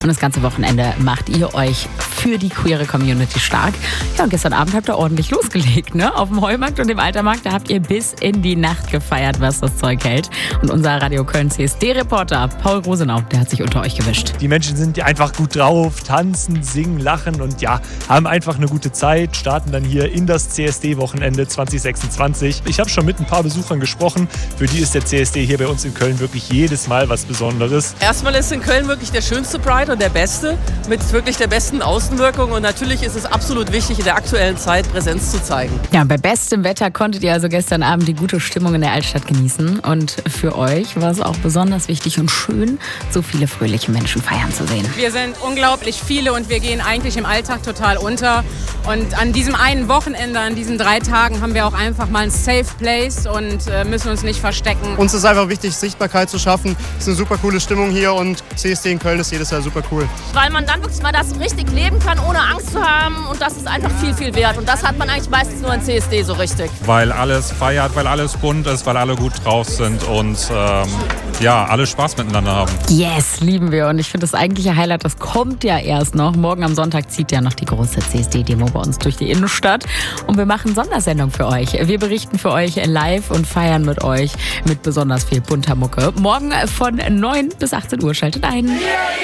Und das ganze Wochenende macht ihr euch für die queere Community stark. Ja, und gestern Abend habt ihr ordentlich losgelegt, ne? Auf dem Heumarkt und dem Altermarkt, da habt ihr bis in die Nacht gefeiert, was das Zeug hält. Und unser Radio Köln CSD-Reporter Paul Rosenau, der hat sich unter euch gewischt. Die Menschen sind einfach gut drauf, tanzen, singen, lachen und ja, haben einfach eine gute Zeit, starten dann hier in das CSD-Wochenende 2026. Ich habe schon mit ein paar Besuchern gesprochen, für die ist der CSD hier bei uns in Köln wirklich jedes Mal was Besonderes. Erstmal ist in Köln wirklich der schönste Pride und der beste, mit wirklich der besten Außenwirkung und natürlich ist es absolut wichtig, in der aktuellen Zeit Präsenz zu zeigen. Ja, bei bestem Wetter konntet ihr also gestern Abend die gute Stimmung in der Altstadt genießen und für euch war es auch besonders wichtig und schön, so viele fröhliche Menschen feiern zu sehen. Wir sind unglaublich viele und wir gehen eigentlich im Alltag total unter und an diesem einen Wochenende, an diesen 3 Tagen haben wir auch einfach mal ein Safe Place und müssen uns nicht verstecken. Uns ist einfach wichtig, Sichtbarkeit zu schaffen. Es ist eine super coole Stimmung hier und CSD in Köln ist jedes Jahr super cool. Weil man dann wirklich mal das richtig leben kann, ohne Angst zu haben und das ist einfach viel, viel wert. Und das hat man eigentlich meistens nur in CSD so richtig. Weil alles feiert, weil alles bunt ist, weil alle gut drauf sind und alle Spaß miteinander haben. Yes, lieben wir. Und ich finde, das eigentliche Highlight, das kommt ja erst noch. Morgen am Sonntag zieht ja noch die große CSD-Demo bei uns durch die Innenstadt. Und wir machen Sondersendung für euch. Wir berichten für euch live und feiern mit euch mit besonders viel bunter Mucke. Morgen von 9 bis 18 Uhr. Schaltet ein.